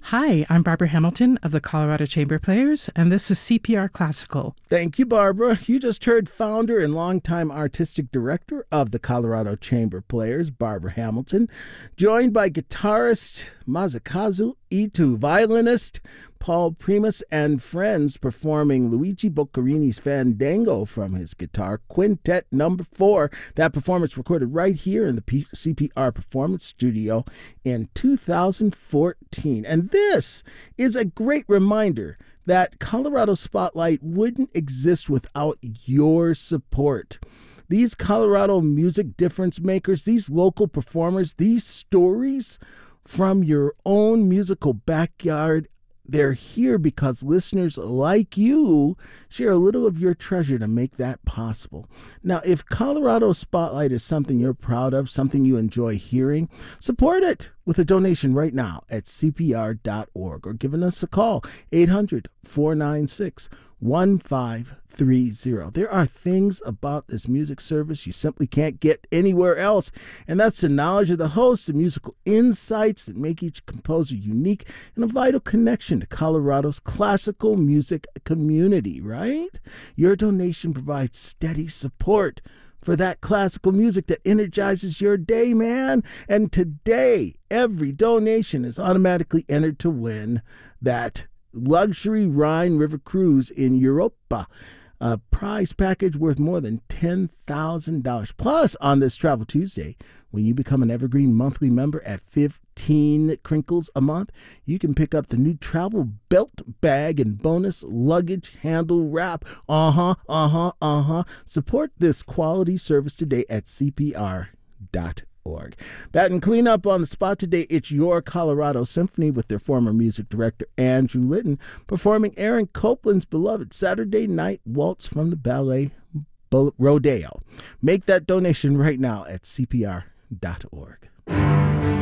Hi, I'm Barbara Hamilton of the Colorado Chamber Players, and this is CPR Classical. Thank you, Barbara. You just heard founder and longtime artistic director of the Colorado Chamber Players, Barbara Hamilton, joined by guitarist Masakazu Ito, violinist Paul Primus, and friends performing Luigi Boccarini's Fandango from his guitar Quintet Number 4. That performance recorded right here in the CPR Performance Studio in 2014. And this is a great reminder that Colorado Spotlight wouldn't exist without your support. These Colorado music difference makers, these local performers, these stories from your own musical backyard, they're here because listeners like you share a little of your treasure to make that possible. Now, if Colorado Spotlight is something you're proud of, something you enjoy hearing, support it with a donation right now at cpr.org or giving us a call, 800-496-1530. There are things about this music service you simply can't get anywhere else, and that's the knowledge of the hosts, the musical insights that make each composer unique, and a vital connection to Colorado's classical music community, right? Your donation provides steady support for that classical music that energizes your day, man. And today, every donation is automatically entered to win that luxury Rhine River cruise in Europa, a prize package worth more than $10,000. Plus, on this Travel Tuesday, when you become an Evergreen monthly member at 15 crinkles a month, you can pick up the new travel belt bag and bonus luggage handle wrap. Support this quality service today at cpr.org. That and clean up on the spot today, it's Your Colorado Symphony with their former music director Andrew Litton performing Aaron Copland's beloved Saturday Night Waltz from the Ballet Rodeo. Make that donation right now at cpr.org.